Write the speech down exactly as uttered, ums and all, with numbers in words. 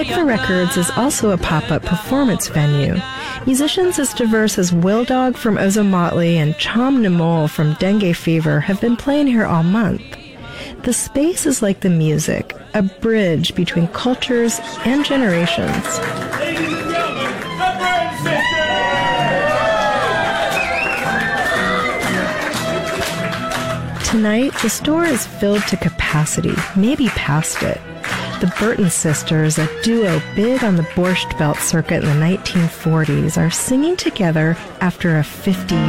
Mikva Records is also a pop-up performance venue. Musicians as diverse as Will Dog from Ozomatli and Chom Nimol from Dengue Fever have been playing here all month. The space is like the music, a bridge between cultures and generations. Tonight, the store is filled to capacity, maybe past it. The Burton sisters, a duo big on the Borscht Belt circuit in the nineteen forties, are singing together after a fifty